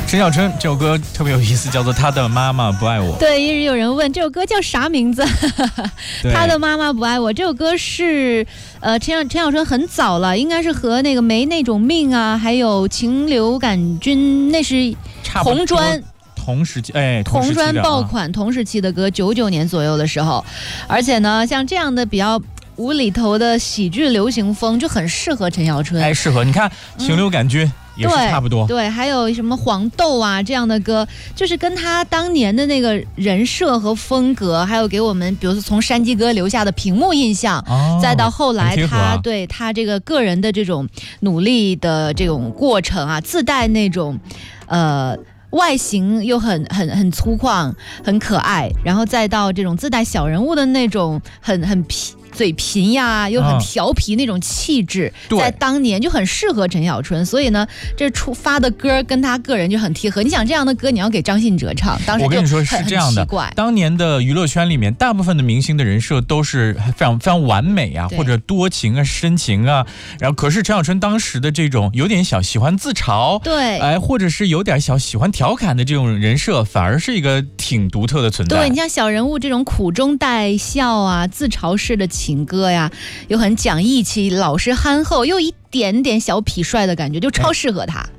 陈小春这首歌特别有意思，叫做《他的妈妈不爱我》。 对，一直有人问这首歌叫啥名字？他的妈妈不爱我。这首歌是陈小春很早了，应该是和那个没那种命啊，还有禽流感菌，那是红砖。 同时期红砖爆款同时期的歌，99年左右的时候，而且呢，像这样的比较无厘头的喜剧流行风就很适合陈小春。 适合。你看禽流感菌。也是差不多。 对，还有什么黄豆啊这样的歌，就是跟他当年的那个人设和风格，还有给我们比如说从山鸡哥留下的屏幕印象，再到后来他对他这个个人的这种努力的这种过程啊，自带那种外形又很粗犷很可爱，然后再到这种自带小人物的那种很嘴贫呀，又很调皮那种气质，在当年就很适合陈小春，所以呢，这出发的歌跟他个人就很贴合。你想这样的歌，你要给张信哲唱，当时我跟你说是这样的，当年的娱乐圈里面，大部分的明星的人设都是非常非常完美啊，或者多情啊、深情啊。然后，可是陈小春当时的这种有点小喜欢自嘲， 对， 或者是有点小喜欢调侃的这种人设，反而是一个挺独特的存在。 对，你像小人物这种苦中带笑啊、自嘲式的情歌呀，又很讲义气、老实憨厚，又一点点小痞帅的感觉，就超适合他。